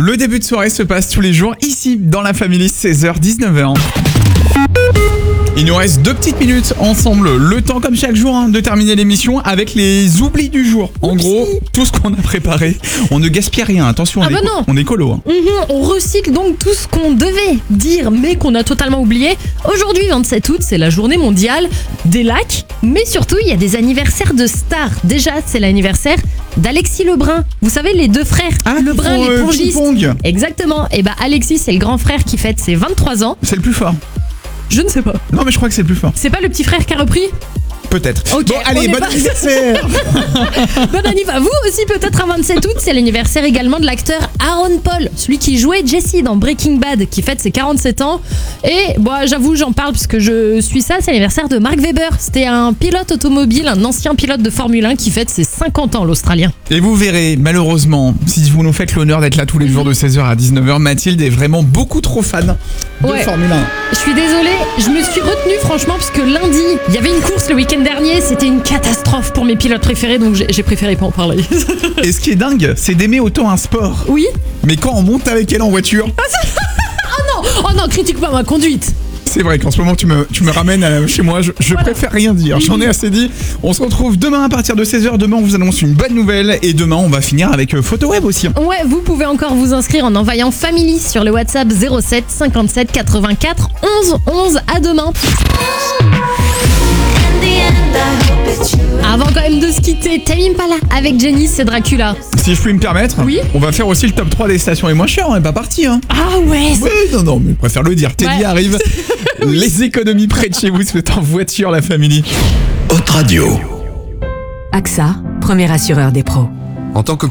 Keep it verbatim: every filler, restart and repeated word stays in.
Le début de soirée se passe tous les jours ici dans la Family, seize heures dix-neuf heures. Il nous reste deux petites minutes ensemble, le temps comme chaque jour hein, de terminer l'émission avec les oublis du jour. En Oupsie. gros, tout ce qu'on a préparé, on ne gaspille rien, attention, Ah on, bah est, non. on est écolo. Hein. Mhm, on recycle donc tout ce qu'on devait dire mais qu'on a totalement oublié. Aujourd'hui vingt-sept août, c'est la journée mondiale des lacs, mais surtout il y a des anniversaires de stars. Déjà, c'est l'anniversaire d'Alexis Lebrun. Vous savez, les deux frères Lebrun, qui font, les euh, pongistes. ping-pong. Exactement. Et bah Alexis, c'est le grand frère qui fête ses vingt-trois ans. C'est le plus fort. Je ne sais pas. Non mais je crois que c'est le plus fort. C'est pas le petit frère qui a repris? Peut-être. Ok, bon on allez, est bon pas- anniversaire. Bon anniversaire. Vous aussi peut-être un vingt-sept août, c'est l'anniversaire également de l'acteur Aaron Paul, celui qui jouait Jesse dans Breaking Bad, qui fête ses quarante-sept ans. Et bon, j'avoue, j'en parle parce que je suis ça, c'est l'anniversaire de Mark Webber. C'était un pilote automobile, un ancien pilote de Formule un qui fête ses cinquante ans, l'Australien. Et vous verrez, malheureusement, si vous nous faites l'honneur d'être là tous les jours de seize heures à dix-neuf heures, Mathilde est vraiment beaucoup trop fan de Ouais. Formule un. Je suis désolée, je me suis retenue franchement parce que lundi, il y avait une course le week-end dernier, c'était une catastrophe pour mes pilotes préférés, donc j'ai j'ai préféré pas en parler. Et ce qui est dingue, c'est d'aimer autant un sport. Oui? Mais quand on monte avec elle en voiture, Oh non, oh non, critique pas ma conduite. c'est vrai qu'en ce moment tu me, tu me ramènes à- chez moi, je, je Voilà. préfère rien dire, j'en ai assez dit. On se retrouve demain à partir de seize heures, demain on vous annonce une bonne nouvelle et demain on va finir avec euh, Photo Web aussi. Ouais, vous pouvez encore vous inscrire en envoyant Family sur le WhatsApp zéro sept cinquante-sept quatre-vingt-quatre onze onze. À demain. Avant quand même de se quitter, Tame Impala avec Jenny, c'est Dracula. Si je puis me permettre, Oui. on va faire aussi le top trois des stations les moins chères, on n'est pas parti hein. Ah ouais, c'est- Oui, non, non, mais je préfère le dire, Teddy Ouais. arrive. Les économies près de chez vous, c'est en voiture la Family. Haute Radio. A X A, premier assureur des pros. En tant que